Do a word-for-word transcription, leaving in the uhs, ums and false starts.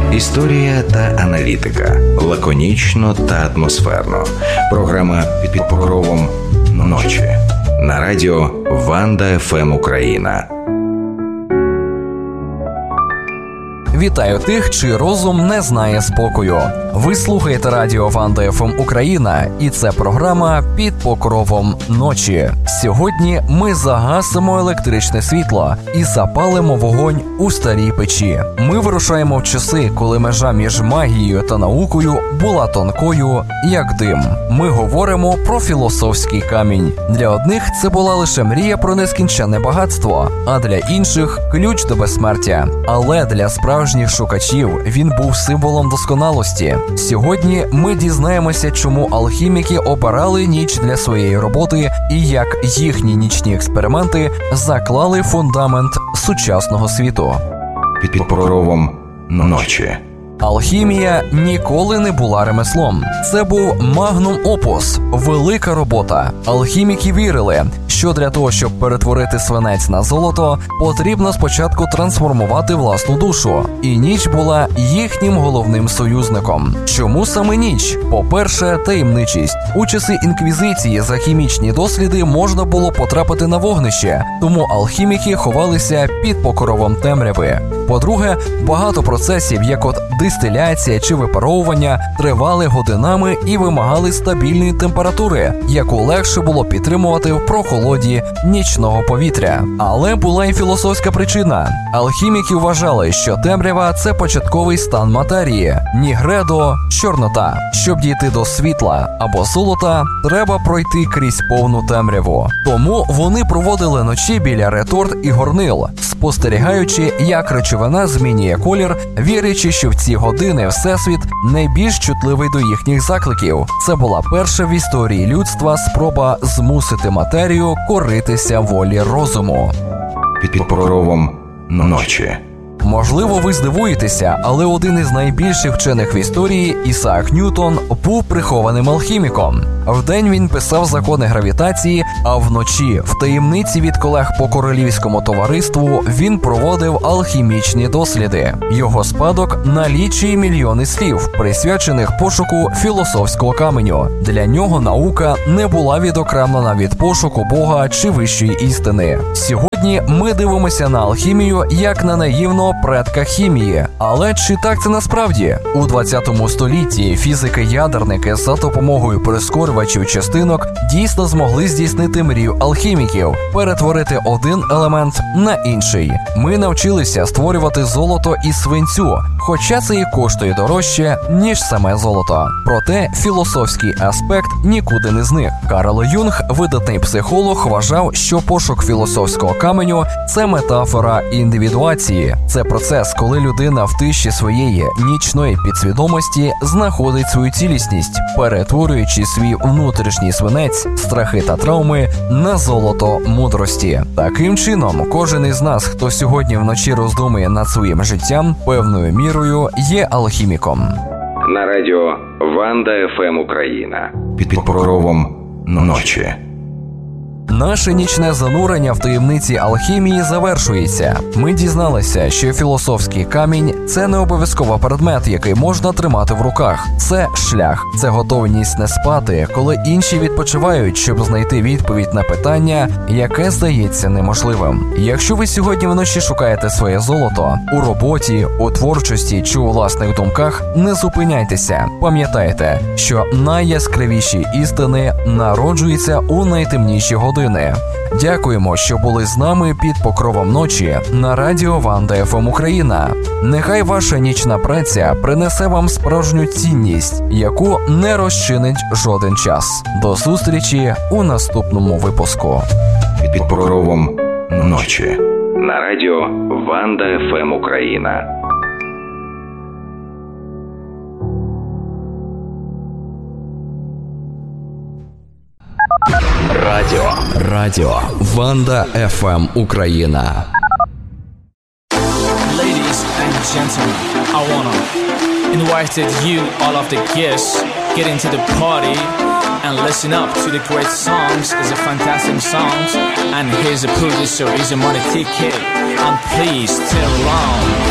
Історія та аналітика. Лаконічно та атмосферно. Програма «Під покровом ночі». На радіо Ванда еф ем Україна. Вітаю тих, чий розум не знає спокою. Ви слухаєте радіо Ванда еф ем Україна, і це програма «Під покровом ночі». Сьогодні ми загасимо електричне світло і запалимо вогонь у старій печі. Ми вирушаємо в часи, коли межа між магією та наукою була тонкою, як дим. Ми говоримо про філософський камінь. Для одних це була лише мрія про нескінченне багатство, а для інших – ключ до безсмертя. Але для справжніх шукачів він був символом досконалості. Сьогодні ми дізнаємося, чому алхіміки обирали ніч для своєї роботи і як їхні нічні експерименти заклали фундамент сучасного світу. Під покровом ночі. Алхімія ніколи не була ремеслом. Це був магнум опус, велика робота. Алхіміки вірили, що для того, щоб перетворити свинець на золото, потрібно спочатку трансформувати власну душу. І ніч була їхнім головним союзником. Чому саме ніч? По-перше, таємничість. У часи інквізиції за хімічні досліди можна було потрапити на вогнище, тому алхіміки ховалися під покровом темряви. По-друге, багато процесів, як от дистиляція чи випаровування, тривали годинами і вимагали стабільної температури, яку легше було підтримувати в прохолоді нічного повітря. Але була й філософська причина. Алхіміки вважали, що темрява – це початковий стан матерії, нігредо – чорнота. Щоб дійти до світла або золота, треба пройти крізь повну темряву. Тому вони проводили ночі біля реторт і горнил, спостерігаючи, як речовина змінює колір, вірячи, що в ці години Всесвіт найбільш чутливий до їхніх закликів. Це була перша в історії людства спроба змусити матерію коритися волі розуму. Під покровом ночі. Можливо, ви здивуєтеся, але один із найбільших вчених в історії, Ісаак Ньютон, був прихованим алхіміком. Вдень він писав закони гравітації, а вночі, в таємниці від колег по королівському товариству, він проводив алхімічні досліди. Його спадок налічує мільйони слів, присвячених пошуку філософського каменю. Для нього наука не була відокремлена від пошуку Бога чи вищої істини. Сьогодні ми дивимося на алхімію як на наївного предка хімії. Але чи так це насправді? У двадцятому столітті фізики-ядерники за допомогою прискорювачів частинок дійсно змогли здійснити мрію алхіміків – перетворити один елемент на інший. Ми навчилися створювати золото із свинцю, хоча це і коштує дорожче, ніж саме золото. Проте філософський аспект нікуди не зник. Карл Юнг, видатний психолог, вважав, що пошук філософського каменю – це метафора індивідуації. Це процес, коли людина в тиші своєї нічної підсвідомості знаходить свою цілісність, перетворюючи свій внутрішній свинець, страхи та травми на золото мудрості. Таким чином, кожен із нас, хто сьогодні вночі роздумує над своїм життям, певною мірою є алхіміком. На радіо Ванда еф ем Україна. Під покровом ночі. Наше нічне занурення в таємниці алхімії завершується. Ми дізналися, що філософський камінь – це не обов'язково предмет, який можна тримати в руках. Це шлях, це готовність не спати, коли інші відпочивають, щоб знайти відповідь на питання, яке здається неможливим. Якщо ви сьогодні вночі шукаєте своє золото у роботі, у творчості чи у власних думках, не зупиняйтеся. Пам'ятайте, що найяскравіші істини народжуються у найтемніші години. Дякуємо, що були з нами під покровом ночі на радіо Ванда еф ем Україна. Нехай ваша нічна праця принесе вам справжню цінність, яку не розчинить жоден час. До зустрічі у наступному випуску. Під покровом ночі на радіо Ванда еф ем Україна. Радіо. Радіо Ванда еф ем Україна. Ladies and gentlemen, I wanna invite you, all of the guests, get into the party and listen up to the great songs. It's a fantastic songs, and here's a producer, he's a money ticket, and please stay around.